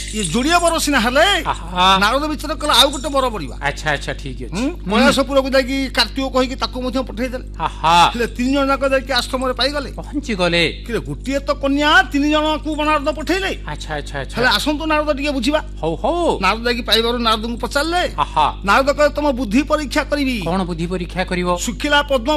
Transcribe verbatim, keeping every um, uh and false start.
ये जोड़िया बर सिना हेले आहा नारद विचार कला आउ गोटे बर पड़िबा अच्छा अच्छा ठीक अछि कयासपुर को जाकी कार्तिक कहि कि ताको मध्य पठै देले आहा हेले तीन जन जाक जाकी आश्रम रे पाई गले पहुंची गले कि गुटिए तो कन्या तीन जन को नारद पठैले अच्छा अच्छा अच्छा हेले आसंतु नारद टिके बुझिबा हो हो नारद जाकी पाइबारो नारद को पचारले आहा नारद कहे तुम बुद्धि परीक्षा करिवि कोन बुद्धि परीक्षा करिवो सुखिला पद्म